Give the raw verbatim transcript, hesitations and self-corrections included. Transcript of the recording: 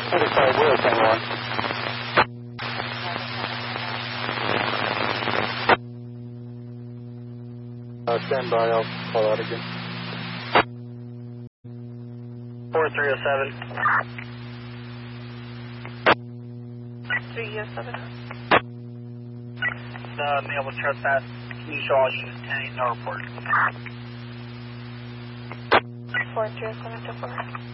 thirty-five, Will, ten one. Uh, stand by, I'll call out again. four three oh seven. three oh seven. The male was trespass. Can you show all units ten eight, no report. four three oh seven to four.